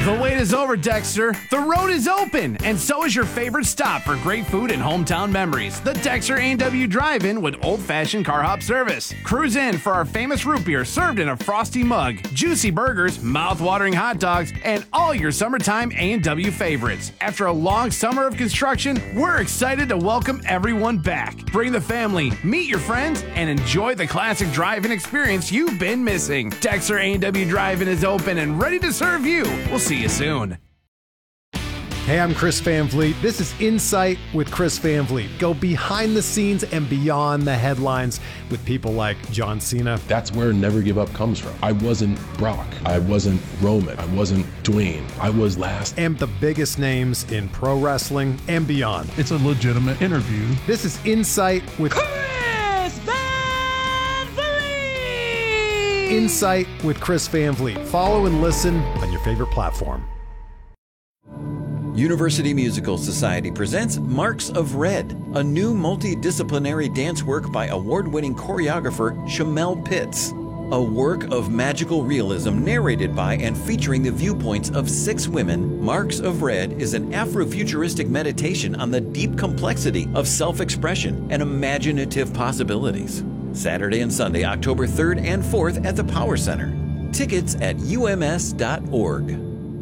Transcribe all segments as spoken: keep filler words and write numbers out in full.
The wait is over, Dexter. The road is open, and so is your favorite stop for great food and hometown memories. The Dexter A and W Drive-In with old-fashioned car hop service. Cruise in for our famous root beer served in a frosty mug, juicy burgers, mouth-watering hot dogs, and all your summertime A and W favorites. After a long summer of construction, we're excited to welcome everyone back. Bring the family, meet your friends, and enjoy the classic drive-in experience you've been missing. Dexter A and W Drive-In is open and ready to serve you. We'll see you soon. Hey, I'm Chris Van Vliet. This is Insight with Chris Van Vliet. Go behind the scenes and beyond the headlines with people like John Cena. That's where Never Give Up comes from. I wasn't Brock. I wasn't Roman. I wasn't Dwayne. I was last. And the biggest names in pro wrestling and beyond. It's a legitimate interview. This is Insight with Chris Van Vliet. Insight with Chris Van Vliet. Follow and listen on your favorite platform. University Musical Society presents Marks of Red, a new multidisciplinary dance work by award-winning choreographer Shamel Pitts. A work of magical realism narrated by and featuring the viewpoints of six women, Marks of Red is an Afrofuturistic meditation on the deep complexity of self-expression and imaginative possibilities. Saturday and Sunday, October third and fourth at the Power Center. Tickets at U M S dot org.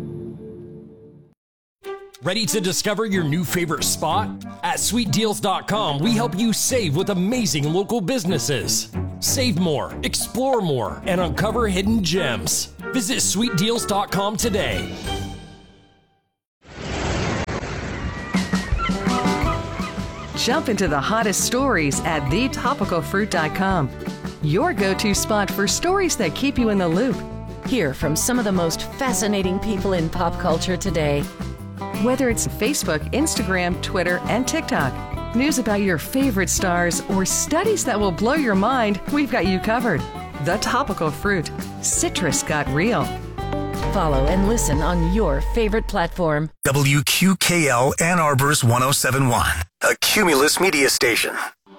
Ready to discover your new favorite spot? At sweet deals dot com, we help you save with amazing local businesses. Save more, explore more, and uncover hidden gems. Visit sweet deals dot com today. Jump into the hottest stories at the topical fruit dot com. Your go-to spot for stories that keep you in the loop. Hear from some of the most fascinating people in pop culture today. Whether it's Facebook, Instagram, Twitter, and TikTok, news about your favorite stars, or studies that will blow your mind, we've got you covered. The Topical Fruit. Citrus got real. Follow and listen on your favorite platform. W Q K L Ann Arbor's one oh seven point one, a Cumulus media station.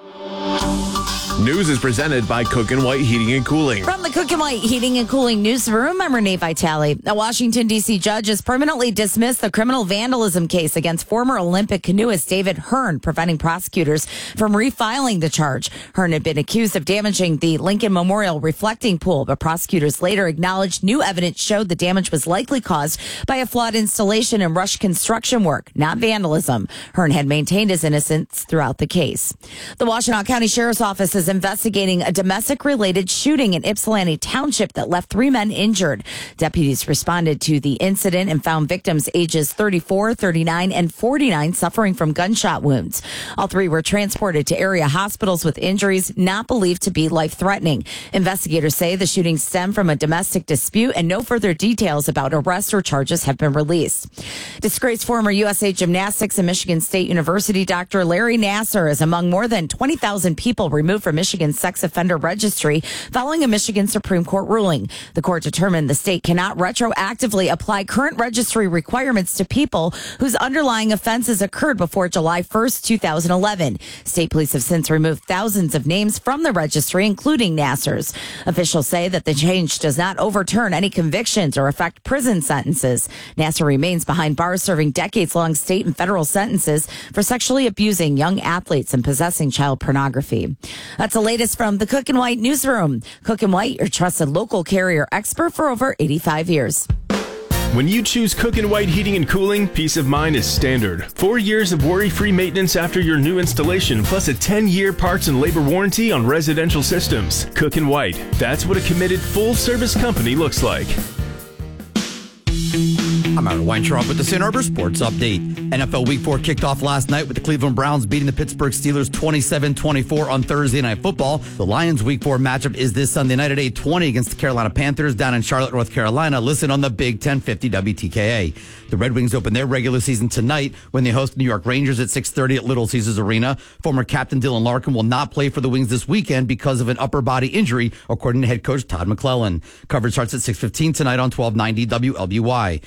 News is presented by Cook and White Heating and Cooling. From the Cook and White Heating and Cooling newsroom, I'm Renee Vitale. A Washington, D C judge has permanently dismissed the criminal vandalism case against former Olympic canoeist David Hearn, preventing prosecutors from refiling the charge. Hearn had been accused of damaging the Lincoln Memorial reflecting pool, but prosecutors later acknowledged new evidence showed the damage was likely caused by a flawed installation and rushed construction work, not vandalism. Hearn had maintained his innocence throughout the case. The Washtenaw County Sheriff's Office is investigating a domestic-related shooting in Ypsilanti Township that left three men injured. Deputies responded to the incident and found victims ages thirty-four, thirty-nine, and forty-nine suffering from gunshot wounds. All three were transported to area hospitals with injuries not believed to be life-threatening. Investigators say the shooting stemmed from a domestic dispute and no further details about arrests or charges have been released. Disgraced former U S A Gymnastics and Michigan State University Doctor Larry Nassar is among more than twenty thousand people removed from Michigan's sex offender registry following a Michigan Supreme Court ruling. The court determined the state cannot retroactively apply current registry requirements to people whose underlying offenses occurred before July first, two thousand eleven. State police have since removed thousands of names from the registry, including Nassar's. Officials say that the change does not overturn any convictions or affect prison sentences. Nassar remains behind bars, serving decades-long state and federal sentences for sexually abusing young athletes and possessing child pornography. That's the latest from the Cook and White newsroom. Cook and White, your trusted local carrier expert for over eighty-five years. When you choose Cook and White Heating and Cooling, peace of mind is standard. Four years of worry-free maintenance after your new installation, plus a ten-year parts and labor warranty on residential systems. Cook and White, that's what a committed full-service company looks like. I'm Aaron Weintraub with the Ann Arbor Sports Update. N F L Week four kicked off last night with the Cleveland Browns beating the Pittsburgh Steelers twenty-seven twenty-four on Thursday Night Football. The Lions Week four matchup is this Sunday night at eight twenty against the Carolina Panthers down in Charlotte, North Carolina. Listen on the Big ten fifty W T K A. The Red Wings open their regular season tonight when they host the New York Rangers at six thirty at Little Caesars Arena. Former captain Dylan Larkin will not play for the Wings this weekend because of an upper body injury, according to head coach Todd McClellan. Coverage starts at six fifteen tonight on twelve ninety W L B Y. The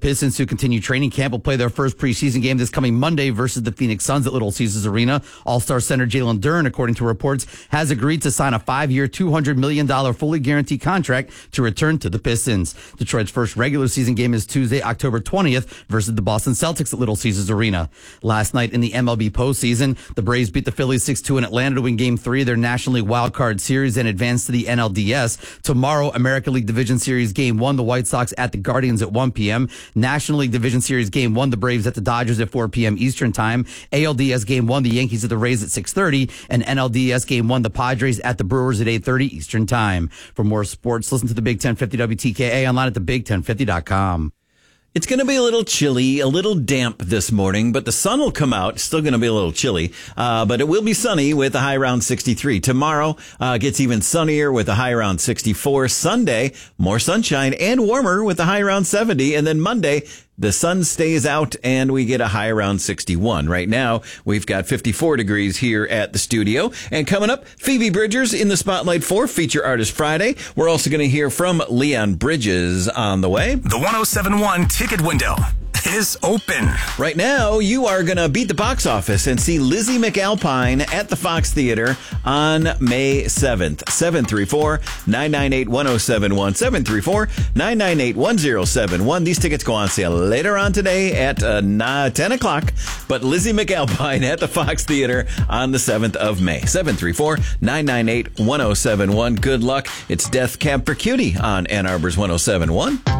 Pistons, who continue training camp, will play their first preseason game this coming Monday versus the Phoenix Suns at Little Caesars Arena. All-Star center Jalen Duren, according to reports, has agreed to sign a five-year, two hundred million dollars fully guaranteed contract to return to the Pistons. Detroit's first regular season game is Tuesday, October twentieth versus the Boston Celtics at Little Caesars Arena. Last night in the M L B postseason, the Braves beat the Phillies six two in Atlanta to win Game three of their National League Wild Card Series and advance to the N L D S. Tomorrow, American League Division Series Game one, the White Sox at the Guardians at one p.m. National League Division Series Game one, the Braves at the Dodgers at four p.m. Eastern Time. A L D S Game one, the Yankees at the Rays at six thirty. And N L D S Game one, the Padres at the Brewers at eight thirty Eastern Time. For more sports, listen to the Big ten fifty W T K A online at the big ten fifty dot com. It's going to be a little chilly, a little damp this morning, but the sun will come out. It's still going to be a little chilly, uh, but it will be sunny with a high around sixty-three. Tomorrow uh, gets even sunnier with a high around sixty-four. Sunday, more sunshine and warmer with a high around seventy. And then Monday, the sun stays out and we get a high around sixty-one. Right now, we've got fifty-four degrees here at the studio. And coming up, Phoebe Bridgers in the Spotlight for Feature Artist Friday. We're also going to hear from Leon Bridges on the way. The one oh seven point one ticket window is open. Right now, you are going to beat the box office and see Lizzie McAlpine at the Fox Theater on May seventh. seven three four, nine nine eight, one oh seven one. seven three four, nine nine eight, one oh seven one. These tickets go on sale later on today at uh, ten o'clock. But Lizzie McAlpine at the Fox Theater on the seventh of May. seven three four, nine nine eight, one oh seven one. Good luck. It's Death Cab for Cutie on Ann Arbor's one oh seven point one.